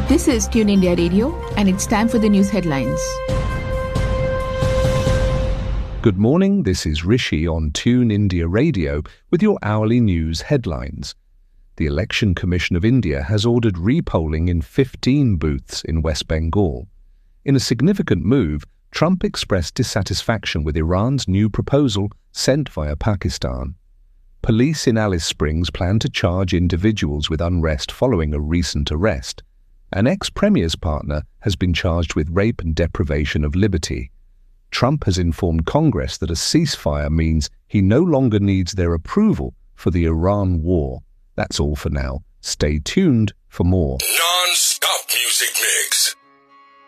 This is Tune India Radio, and it's time for the news headlines. Good morning, this is Rishi on Tune India Radio with your hourly news headlines. The Election Commission of India has ordered repolling in 15 booths in West Bengal. In a significant move, Trump expressed dissatisfaction with Iran's new proposal sent via Pakistan. Police in Alice Springs plan to charge individuals with unrest following a recent arrest. An ex-premier's partner has been charged with rape and deprivation of liberty. Trump has informed Congress that a ceasefire means he no longer needs their approval for the Iran war. That's all for now. Stay tuned for more. Non-stop music mix.